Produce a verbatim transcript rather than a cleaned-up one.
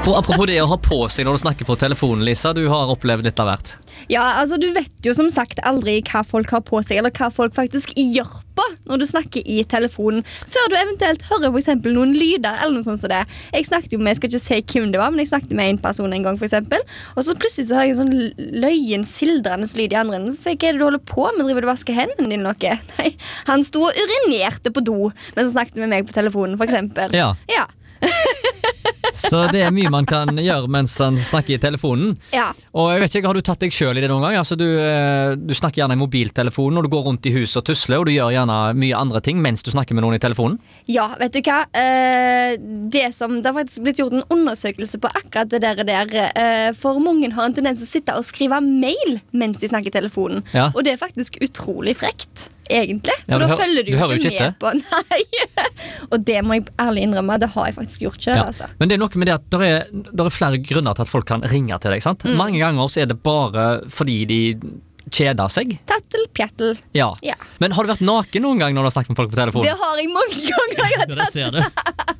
Og apropos det å ha på seg når du snakker på telefonen, Lisa, du har opplevd litt av hvert. Ja, altså du vet jo som sagt aldri hva folk har på seg, eller hva folk faktisk gjør på når du snakker i telefonen, før du eventuelt hører for eksempel noen lyder, eller noe sånt som det. Jeg snakket jo med, jeg skal ikke si hvem det var, men jeg snakket med en person en gang for eksempel, og så plutselig så hører jeg en sånn løyen, sildrende lyd i andre enden, så sier jeg, hva er det du holder på med? Driver du og vasker hendene dine noe? Nei, han sto og urinerte på do, mens han snakket med meg på telefonen for eksempel. Ja. Ja. Så det er mye man kan gjøre mens han snakker i telefonen. Ja. Og jeg vet ikke, har du tatt deg selv i det noen gang? Altså, du, du snakker gjerne i mobiltelefonen, og du går rundt i huset og tusler, og du gjør gjerne mye andre ting mens du snakker med noen i telefonen. Ja, vet du hva? Eh, det som, det har faktisk blitt gjort en undersøkelse på akkurat det der, der eh, for mange har en tendens til å sitte og skrive mail mens de snakker i telefonen. Ja. Og det er faktisk utrolig frekt. Egentlig, for Ja, da hør, følger du, du jo hører jo ikke ikke med på. Nei. Og det må jeg ærlig innrømme, det har jeg faktisk gjort selv, Ja. altså. Men det er noe med det at der er, der er flere grunner til at folk kan ringe til deg, sant? Mm. Mange ganger så er det bare fordi de kjeder seg. Tattel, pjattel. Ja. Ja. Men har du vært naken noen gang når du har snakket med folk på telefonen? Det har jeg mange ganger. Jeg har Det tatt ser du.